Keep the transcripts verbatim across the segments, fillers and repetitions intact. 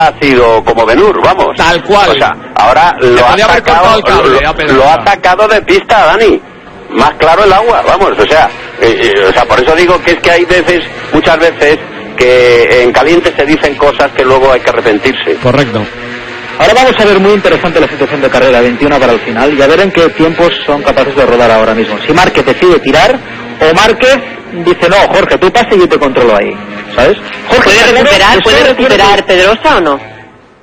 ha sido como Ben-Hur, vamos. Tal cual. O sea, ahora lo ha, sacado, el cable, lo, lo ha sacado de pista, Dani. Más claro el agua, vamos, o sea, eh, eh, o sea, por eso digo que es que hay veces, muchas veces, que en caliente se dicen cosas que luego hay que arrepentirse. Correcto. Ahora vamos a ver muy interesante la situación de carrera, veintiuno para el final, y a ver en qué tiempos son capaces de rodar ahora mismo. Si Márquez decide tirar, o Márquez dice, no, Jorge, tú pasa y yo te controlo ahí, ¿sabes? Jorge, ¿Puede recuperar, ¿puede recuperar Pedrosa o no?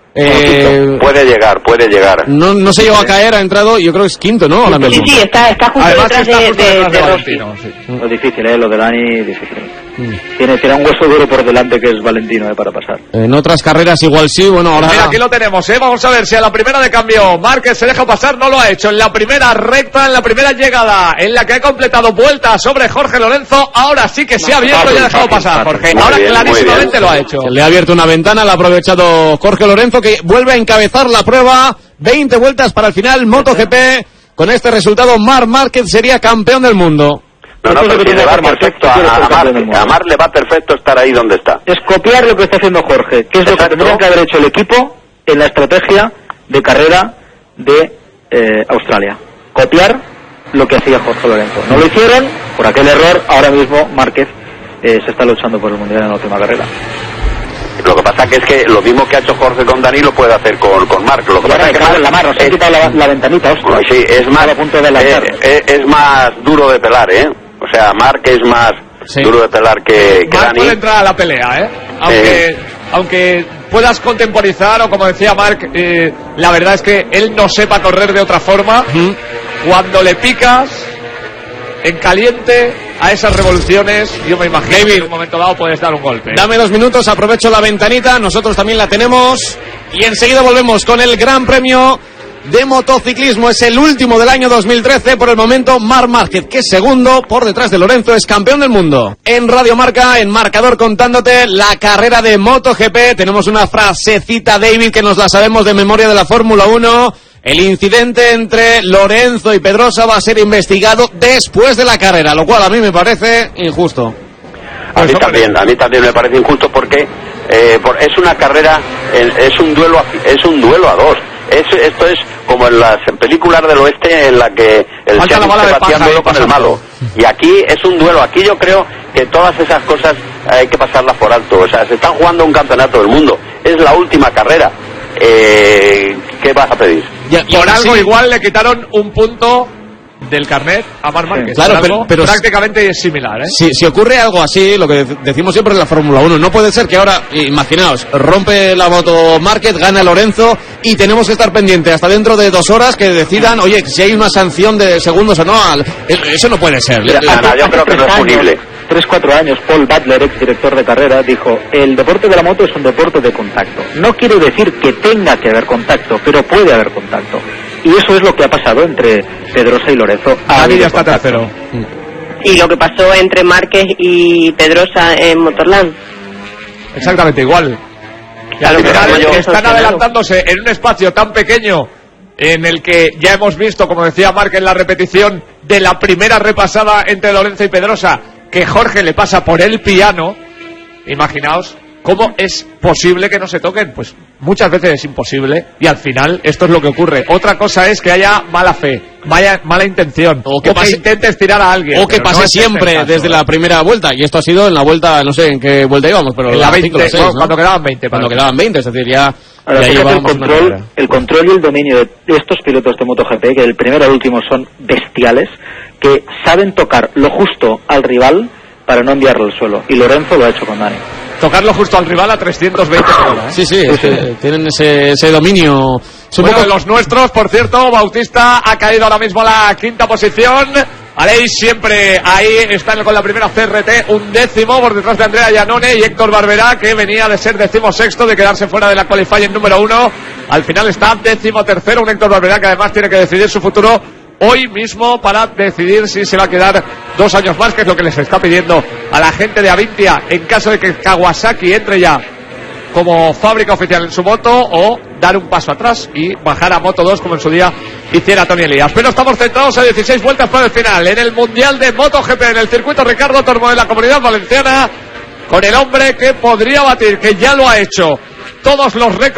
Eh, puede llegar, puede llegar. No, no se llegó a caer, ha entrado, yo creo que es quinto, ¿no? Ahora mismo. Sí, sí, está, está justo Además, detrás está de, justo de, detrás de, de Valentino. Sí. Lo difícil, ¿eh? Lo de Dani, difícil. Mm. Tiene, tiene un hueso duro por delante que es Valentino, ¿eh? Para pasar. En otras carreras igual sí, bueno, ahora... Mira, aquí lo tenemos, ¿eh? Vamos a ver si a la primera de cambio Márquez se deja pasar, no lo ha hecho. En la primera recta, en la primera llegada, en la que ha completado vuelta sobre Jorge Lorenzo, ahora sí que se ha abierto y ha dejado pasar, Jorge. Muy Ahora bien, clarísimamente lo ha hecho. Se le ha abierto una ventana, la ha aprovechado Jorge Lorenzo, que vuelve a encabezar la prueba. veinte vueltas para el final, MotoGP. Con este resultado, Marc Márquez sería campeón del mundo. No, no, pero si le va perfecto a, a, Mar, a Mar le va perfecto estar ahí donde está. Es copiar lo que está haciendo Jorge, que es Exacto. lo que tendría que haber hecho el equipo en la estrategia de carrera de eh, Australia. Copiar lo que hacía Jorge Lorenzo. No lo hicieron, por aquel error, ahora mismo Márquez eh, se está luchando por el mundial en la última carrera. Lo que pasa que es que lo mismo que ha hecho Jorge con Dani lo puede hacer con, con Marc. Lo que pasa es que Marc, la mano, se ha quitado la, la ventanita, hostia. Bueno, sí, es más, a punto de eh, eh, es más duro de pelar, ¿eh? O sea, Marc es más sí. duro de pelar que, que Marc Dani. puede entrar a la pelea, ¿eh? Aunque, eh. aunque puedas contemporizar, o como decía Marc, eh, la verdad es que él no sepa correr de otra forma. ¿Mm? Cuando le picas en caliente a esas revoluciones, yo me imagino David, que en un momento dado puedes dar un golpe. Dame dos minutos, aprovecho la ventanita, nosotros también la tenemos y enseguida volvemos con el Gran Premio de Motociclismo. Es el último del año dos mil trece. Por el momento, Marc Márquez, que es segundo por detrás de Lorenzo, es campeón del mundo. En Radio Marca, en Marcador, contándote la carrera de MotoGP. Tenemos una frasecita, David, que nos la sabemos de memoria de la Fórmula uno. El incidente entre Lorenzo y Pedrosa va a ser investigado después de la carrera, lo cual a mí me parece injusto. A mí también, a mí también me parece injusto porque eh, por, es una carrera, es un duelo, es un duelo a dos. Es, esto es como en las películas del oeste en la que el sheriff se batía un duelo con el malo. Y aquí es un duelo. Aquí yo creo que todas esas cosas hay que pasarlas por alto. O sea, se están jugando un campeonato del mundo. Es la última carrera. Eh, ¿Qué vas a pedir? Ya, y por algo sí. Igual le quitaron un punto del carnet a Marc Márquez. Sí, claro, pero, pero prácticamente es similar, ¿eh? Si, si ocurre algo así, lo que decimos siempre en la Fórmula uno, no puede ser que ahora, imaginaos, rompe la moto Márquez, gana Lorenzo y tenemos que estar pendiente hasta dentro de dos horas que decidan, oye, si hay una sanción de segundos o no. Eso no puede ser. Mira, no, no, yo creo que no es punible. Tres, cuatro años, Paul Butler, ex director de carrera, dijo: el deporte de la moto es un deporte de contacto. No quiere decir que tenga que haber contacto, pero puede haber contacto. Y eso es lo que ha pasado entre Pedrosa y Lorenzo. Dani ya está tercero. Y lo que pasó entre Márquez y Pedrosa en Motorland. Exactamente igual. Claro, final, yo, están adelantándose en un espacio tan pequeño en el que ya hemos visto, como decía Marc en la repetición de la primera repasada entre Lorenzo y Pedrosa, que Jorge le pasa por el piano. Imaginaos cómo es posible que no se toquen. Pues muchas veces es imposible y al final esto es lo que ocurre. Otra cosa es que haya mala fe, mala, mala intención, o que, o pase, que intentes tirar a alguien, o que pase no siempre desde la primera vuelta. Y esto ha sido en la vuelta, no sé en qué vuelta íbamos, pero en la veinte, cinco, seis, ¿no? Cuando quedaban veinte, cuando quedaban veinte, es decir, ya, ahora, ya el control, el control y el dominio de estos pilotos de MotoGP, que el primero al último son bestiales, que saben tocar lo justo al rival para no enviarlo al suelo, y Lorenzo lo ha hecho con Dani. Tocarlo justo al rival a trescientos veinte por hora, ¿eh? Sí, sí, es que tienen ese, ese dominio. Supongo bueno, de los nuestros, por cierto, Bautista ha caído ahora mismo a la quinta posición. Aleix siempre ahí está con la primera C R T, un décimo por detrás de Andrea Iannone y Héctor Barberá, que venía de ser decimosexto, de quedarse fuera de la qualifying número uno. Al final está décimo tercero, un Héctor Barberá que además tiene que decidir su futuro hoy mismo para decidir si se va a quedar dos años más, que es lo que les está pidiendo a la gente de Avintia en caso de que Kawasaki entre ya como fábrica oficial en su moto, o dar un paso atrás y bajar a Moto dos como en su día hiciera Tony Elías. Pero estamos centrados a dieciséis vueltas para el final en el Mundial de MotoGP en el circuito Ricardo Tormo de la Comunidad Valenciana, con el hombre que podría batir, que ya lo ha hecho todos los récords